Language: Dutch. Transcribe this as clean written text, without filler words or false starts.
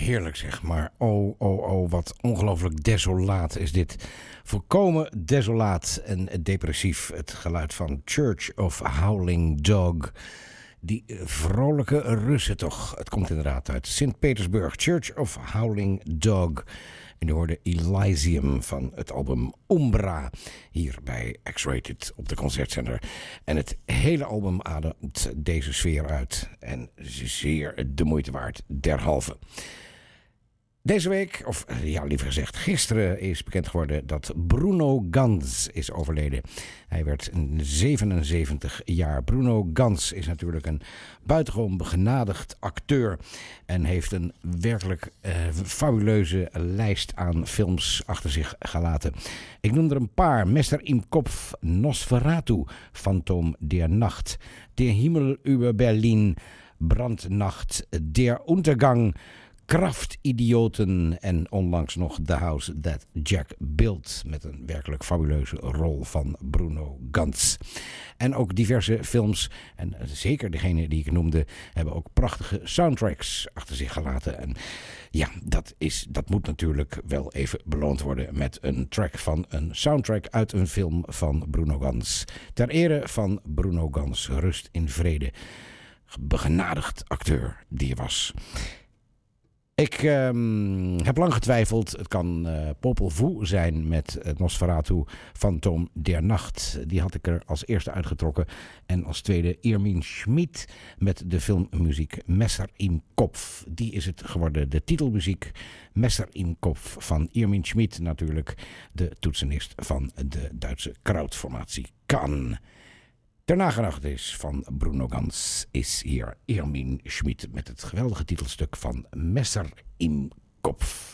Heerlijk zeg, maar wat ongelooflijk desolaat is dit. Volkomen desolaat en depressief. Het geluid van Church of Howling Dog. Die vrolijke Russen toch. Het komt inderdaad uit Sint-Petersburg. Church of Howling Dog. En je hoorde Elysium van het album Umbra. Hier bij X-Rated op de Concertzender. En het hele album ademt deze sfeer uit. En zeer de moeite waard derhalve. Deze week, of ja, liever gezegd gisteren, is bekend geworden dat Bruno Ganz is overleden. Hij werd 77 jaar. Bruno Ganz is natuurlijk een buitengewoon begenadigd acteur en heeft een werkelijk fabuleuze lijst aan films achter zich gelaten. Ik noem er een paar. Messer im Kopf, Nosferatu, Phantom der Nacht, Der Himmel über Berlin, Brandnacht, Der Untergang, Kraftidioten en onlangs nog The House That Jack Built met een werkelijk fabuleuze rol van Bruno Ganz. En ook diverse films, en zeker degene die ik noemde, hebben ook prachtige soundtracks achter zich gelaten. En ja, dat moet natuurlijk wel even beloond worden met een track van een soundtrack uit een film van Bruno Ganz. Ter ere van Bruno Ganz, rust in vrede. Begenadigd acteur die hij was. Ik heb lang getwijfeld. Het kan Popol Vuh zijn met Nosferatu, Phantom der Nacht. Die had ik er als eerste uitgetrokken. En als tweede Irmin Schmid met de filmmuziek Messer im Kopf. Die is het geworden, de titelmuziek Messer im Kopf van Irmin Schmid. Natuurlijk de toetsenist van de Duitse krautformatie Kan. Ter nagedachtenis van Bruno Ganz is hier Irmin Schmid met het geweldige titelstuk van Messer im Kopf.